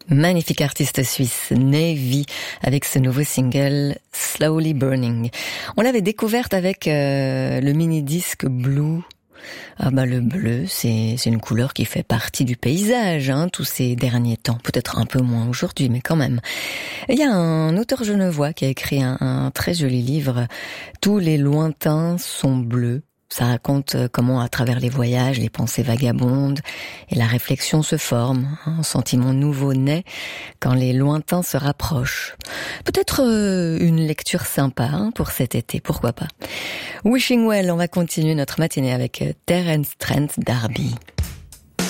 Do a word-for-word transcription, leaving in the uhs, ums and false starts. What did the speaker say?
Magnifique artiste suisse, Navy, avec ce nouveau single Slowly Burning. On l'avait découverte avec euh, le mini-disque Blue. Ah bah le bleu, c'est c'est une couleur qui fait partie du paysage, hein, tous ces derniers temps. Peut-être un peu moins aujourd'hui, mais quand même. Il y a un auteur genevois qui a écrit un, un très joli livre, Tous les lointains sont bleus. Ça raconte comment, à travers les voyages, les pensées vagabondent et la réflexion se forme. Un sentiment nouveau naît quand les lointains se rapprochent. Peut-être euh, une lecture sympa hein, pour cet été, pourquoi pas. Wishing Well, on va continuer notre matinée avec Terence Trent D'Arby.